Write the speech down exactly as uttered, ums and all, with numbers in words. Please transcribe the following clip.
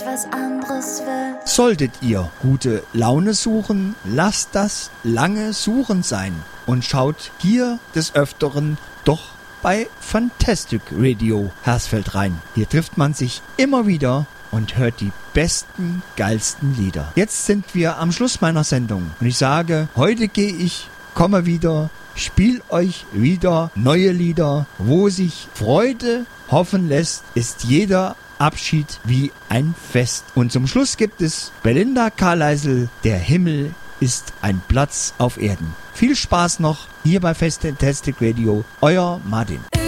was anderes will. Solltet ihr gute Laune suchen, lasst das lange Suchen sein und schaut hier des Öfteren doch bei Fantastic Radio Hersfeld rein. Hier trifft man sich immer wieder und hört die besten, geilsten Lieder. Jetzt sind wir am Schluss meiner Sendung und ich sage, heute gehe ich, komme wieder, spiel euch wieder neue Lieder, wo sich Freude hoffen lässt, ist jeder Abschied wie ein Fest. Und zum Schluss gibt es Belinda Carlisle, der Himmel ist ein Platz auf Erden. Viel Spaß noch hier bei Fantastic Radio, euer Martin.